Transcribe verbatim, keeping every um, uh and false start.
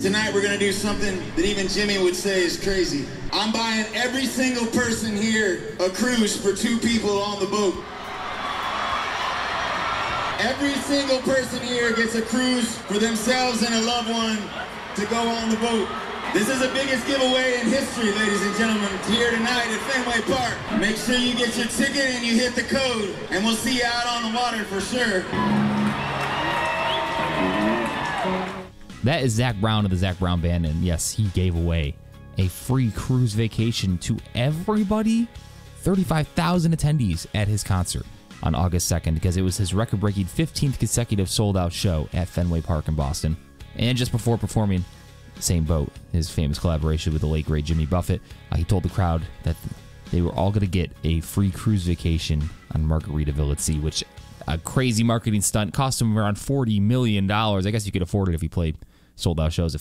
Tonight we're gonna do something that even Jimmy would say is crazy. I'm buying every single person here a cruise for two people on the boat. Every single person here gets a cruise for themselves and a loved one to go on the boat. This is the biggest giveaway in history, ladies and gentlemen, here tonight at Fenway Park. Make sure you get your ticket and you hit the code, and we'll see you out on the water for sure. That is Zac Brown of the Zac Brown Band, and yes, he gave away a free cruise vacation to everybody, thirty-five thousand attendees at his concert on August second, because it was his record-breaking fifteenth consecutive sold-out show at Fenway Park in Boston. And just before performing Same Boat, his famous collaboration with the late, great Jimmy Buffett, uh, he told the crowd that they were all going to get a free cruise vacation on Margaritaville at Sea, which a crazy marketing stunt cost him around forty million dollars. I guess you could afford it if he played sold-out shows at